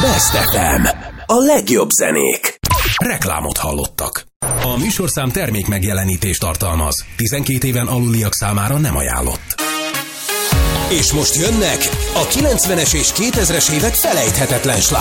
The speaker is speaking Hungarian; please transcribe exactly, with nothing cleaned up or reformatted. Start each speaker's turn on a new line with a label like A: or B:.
A: Best ef em. A legjobb zenék.
B: Reklámot hallottak. A műsorszám termék megjelenítést tartalmaz. tizenkét éven aluliak számára nem ajánlott.
A: És most jönnek a kilencvenes és kétezres évek felejthetetlen slágerei.